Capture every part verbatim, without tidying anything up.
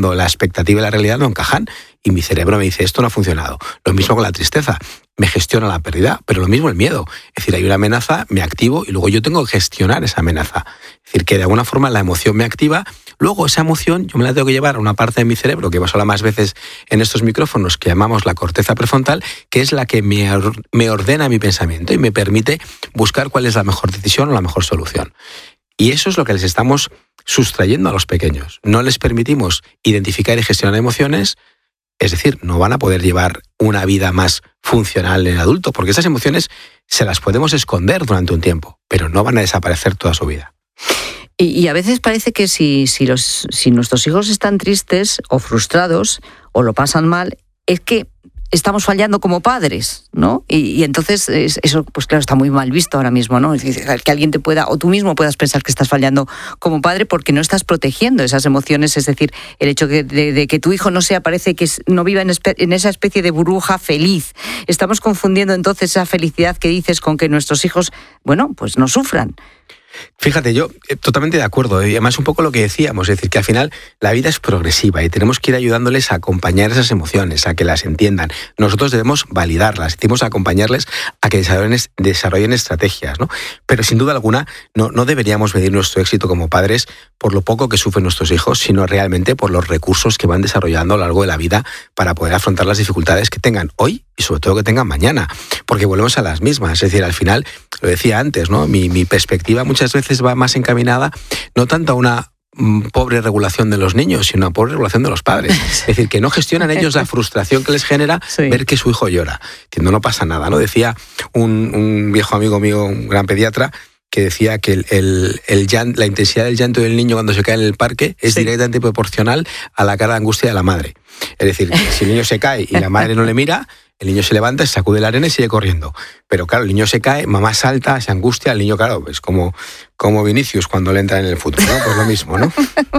cuando la expectativa y la realidad no encajan y mi cerebro me dice, esto no ha funcionado. Lo mismo con la tristeza, me gestiona la pérdida, pero lo mismo el miedo. Es decir, hay una amenaza, me activo y luego yo tengo que gestionar esa amenaza. Es decir, que de alguna forma la emoción me activa, luego esa emoción yo me la tengo que llevar a una parte de mi cerebro, que hemos hablado más veces en estos micrófonos, que llamamos la corteza prefrontal, que es la que me, me ordena mi pensamiento y me permite buscar cuál es la mejor decisión o la mejor solución. Y eso es lo que les estamos sustrayendo a los pequeños. No les permitimos identificar y gestionar emociones, es decir, no van a poder llevar una vida más funcional en adulto, porque esas emociones se las podemos esconder durante un tiempo, pero no van a desaparecer toda su vida. Y, y a veces parece que si, si, los, si nuestros hijos están tristes o frustrados o lo pasan mal, es que estamos fallando como padres, ¿no? Y, y entonces es, eso, pues claro, está muy mal visto ahora mismo, ¿no? Es decir, que alguien te pueda, o tú mismo puedas pensar que estás fallando como padre porque no estás protegiendo esas emociones, es decir, el hecho de, de, de que tu hijo no sea, parece que es, no viva en, espe, en esa especie de burbuja feliz. Estamos confundiendo entonces esa felicidad que dices con que nuestros hijos, bueno, pues no sufran. Fíjate, yo eh, totalmente de acuerdo, y además un poco lo que decíamos, es decir, que al final la vida es progresiva y tenemos que ir ayudándoles a acompañar esas emociones, a que las entiendan. Nosotros debemos validarlas, decimos acompañarles a que desarrollen, desarrollen estrategias, ¿no? Pero sin duda alguna no, no deberíamos medir nuestro éxito como padres por lo poco que sufren nuestros hijos, sino realmente por los recursos que van desarrollando a lo largo de la vida para poder afrontar las dificultades que tengan hoy y sobre todo que tengan mañana, porque volvemos a las mismas, es decir, al final, lo decía antes, ¿no? Mi, mi perspectiva muchas veces va más encaminada no tanto a una mm, pobre regulación de los niños, sino a una pobre regulación de los padres. Es decir, que no gestionan ellos la frustración que les genera sí. ver que su hijo llora. Diciendo, no pasa nada, ¿no? Decía un, un viejo amigo mío, un gran pediatra, que decía que el, el, el llanto, la intensidad del llanto del niño cuando se cae en el parque es sí. directamente proporcional a la cara de angustia de la madre. Es decir, si el niño se cae y la madre no le mira, el niño se levanta, se sacude la arena y sigue corriendo. Pero claro, el niño se cae, mamá salta, se angustia, el niño, claro, es como, como Vinicius cuando le entra en el fútbol, ¿no? Pues lo mismo, ¿no?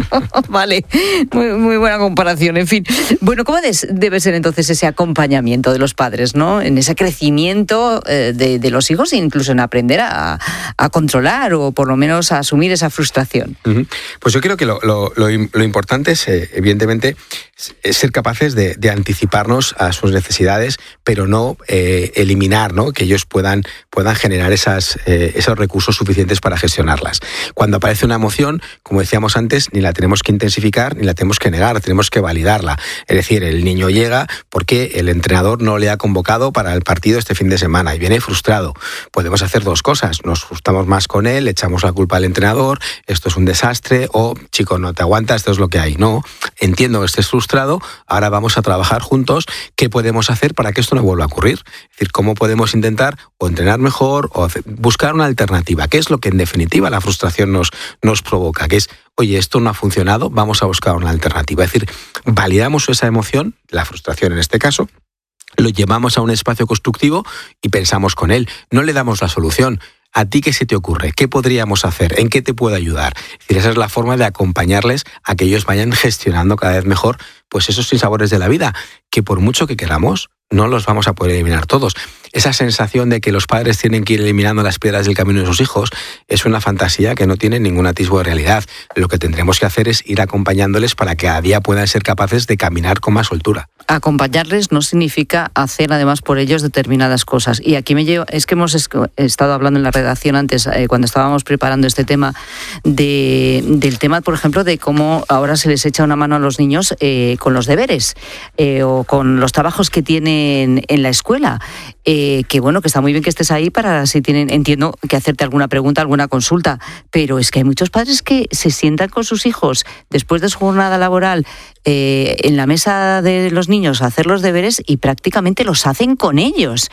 Vale, muy, muy buena comparación, en fin. Bueno, ¿cómo des, debe ser entonces ese acompañamiento de los padres, ¿no? En ese crecimiento eh, de, de los hijos e incluso en aprender a, a controlar o por lo menos a asumir esa frustración. Uh-huh. Pues yo creo que lo, lo, lo, lo importante es, eh, evidentemente, es ser capaces de, de anticiparnos a sus necesidades, pero no eh, eliminar, ¿no? Que ellos puedan, puedan generar esas, eh, esos recursos suficientes para gestionarlas. Cuando aparece una emoción, como decíamos antes, ni la tenemos que intensificar ni la tenemos que negar, tenemos que validarla. Es decir, el niño llega porque el entrenador no le ha convocado para el partido este fin de semana y viene frustrado. Podemos hacer dos cosas, nos frustramos más con él, echamos la culpa al entrenador, esto es un desastre, o chico, no te aguantas, esto es lo que hay. No, entiendo que estés frustrado, ahora vamos a trabajar juntos qué podemos hacer para que esto no vuelva a ocurrir. Es decir, cómo podemos intentar o entrenar mejor o hacer, buscar una alternativa, que es lo que en definitiva la frustración nos, nos provoca, que es, oye, esto no ha funcionado, vamos a buscar una alternativa. Es decir, validamos esa emoción, la frustración en este caso, lo llevamos a un espacio constructivo y pensamos con él. No le damos la solución. ¿A ti qué se te ocurre? ¿Qué podríamos hacer? ¿En qué te puedo ayudar? Es decir, esa es la forma de acompañarles a que ellos vayan gestionando cada vez mejor pues esos sinsabores de la vida, que por mucho que queramos, no los vamos a poder eliminar todos. Esa sensación de que los padres tienen que ir eliminando las piedras del camino de sus hijos es una fantasía que no tiene ningún atisbo de realidad. Lo que tendremos que hacer es ir acompañándoles para que cada día puedan ser capaces de caminar con más soltura. Acompañarles no significa hacer además por ellos determinadas cosas. Y aquí me llevo, es que hemos estado hablando en la redacción antes, eh, cuando estábamos preparando este tema, de, del tema, por ejemplo, de cómo ahora se les echa una mano a los niños eh, con los deberes eh, o con los trabajos que tienen en la escuela. Eh, que bueno, que está muy bien que estés ahí para si tienen, entiendo, que hacerte alguna pregunta, alguna consulta, pero es que hay muchos padres que se sientan con sus hijos después de su jornada laboral eh, en la mesa de los niños a hacer los deberes y prácticamente los hacen con ellos.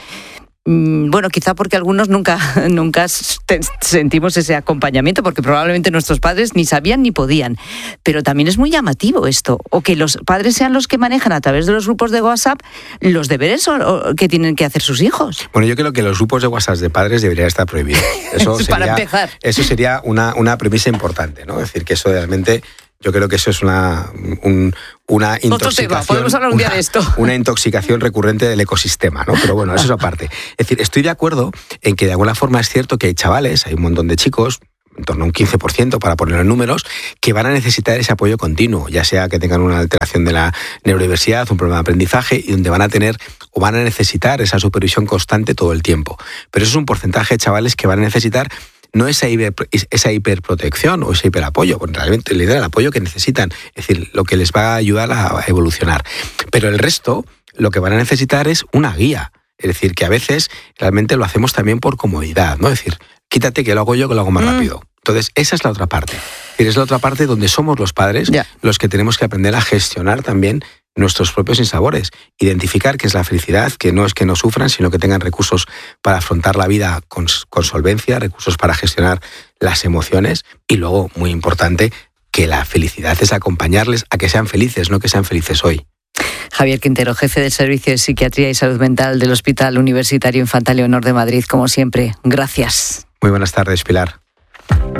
Bueno, quizá porque algunos nunca, nunca sentimos ese acompañamiento, porque probablemente nuestros padres ni sabían ni podían. Pero también es muy llamativo esto, o que los padres sean los que manejan a través de los grupos de WhatsApp los deberes que tienen que hacer sus hijos. Bueno, yo creo que los grupos de WhatsApp de padres deberían estar prohibidos. Eso sería, para empezar. Eso sería una, una premisa importante, ¿no? Es decir, que eso realmente... Yo creo que eso es una, un, una intoxicación. Podemos hablar un día una, de esto. Una intoxicación recurrente del ecosistema, ¿no? Pero bueno, eso es aparte. Es decir, estoy de acuerdo en que de alguna forma es cierto que hay chavales, hay un montón de chicos, en torno a un quince por ciento para ponerlo en números, que van a necesitar ese apoyo continuo, ya sea que tengan una alteración de la neurodiversidad, un problema de aprendizaje, y donde van a tener o van a necesitar esa supervisión constante todo el tiempo. Pero eso es un porcentaje de chavales que van a necesitar no esa, hiper, esa hiperprotección o ese hiperapoyo, porque realmente le dan el apoyo que necesitan, es decir, lo que les va a ayudar a evolucionar. Pero el resto, lo que van a necesitar es una guía. Es decir, que a veces realmente lo hacemos también por comodidad, ¿no? Es decir, quítate que lo hago yo, que lo hago más mm. rápido. Entonces, esa es la otra parte. Es decir, es la otra parte donde somos los padres yeah. los que tenemos que aprender a gestionar también nuestros propios sinsabores, identificar qué es la felicidad, que no es que no sufran, sino que tengan recursos para afrontar la vida con, con solvencia, recursos para gestionar las emociones, y luego, muy importante, que la felicidad es acompañarles a que sean felices, no que sean felices hoy. Javier Quintero, jefe del Servicio de Psiquiatría y Salud Mental del Hospital Universitario Infanta Leonor de Madrid, como siempre, gracias. Muy buenas tardes, Pilar.